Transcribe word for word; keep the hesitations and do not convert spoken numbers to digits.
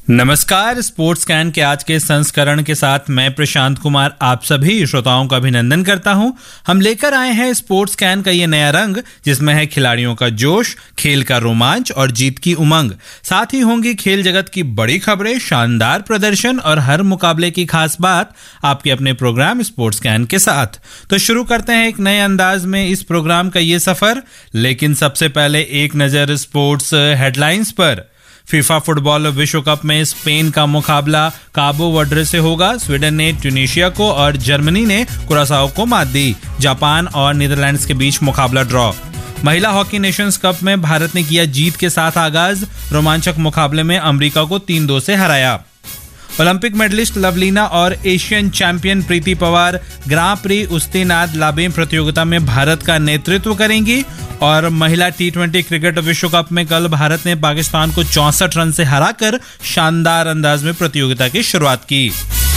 नमस्कार। Sports scan के आज के संस्करण के साथ मैं प्रशांत कुमार आप सभी श्रोताओं का अभिनंदन करता हूं। हम लेकर आए हैं स्पोर्ट्स स्कैन का ये नया रंग, जिसमें है खिलाड़ियों का जोश, खेल का रोमांच और जीत की उमंग। साथ ही होंगी खेल जगत की बड़ी खबरें, शानदार प्रदर्शन और हर मुकाबले की खास बात आपके अपने प्रोग्राम स्पोर्ट्स स्कैन के साथ। तो शुरू करते हैं एक नए अंदाज में इस प्रोग्राम का ये सफर। लेकिन सबसे पहले एक नजर स्पोर्ट्स हेडलाइंस पर। फीफा फुटबॉल विश्व कप में स्पेन का मुकाबला काबो वर्डे से होगा। स्वीडन ने ट्यूनीशिया को और जर्मनी ने कुरासाओ को मात दी। जापान और नीदरलैंड्स के बीच मुकाबला ड्रॉ। महिला हॉकी नेशंस कप में भारत ने किया जीत के साथ आगाज। रोमांचक मुकाबले में अमेरिका को तीन दो से हराया। ओलंपिक मेडलिस्ट लवलीना और एशियन चैंपियन प्रीति पवार ग्रां प्री उस्तीनाद लाबें प्रतियोगिता में भारत का नेतृत्व करेंगी। और महिला टी ट्वेंटी क्रिकेट विश्व कप में कल भारत ने पाकिस्तान को चौसठ रन से हराकर शानदार अंदाज में प्रतियोगिता की शुरुआत की।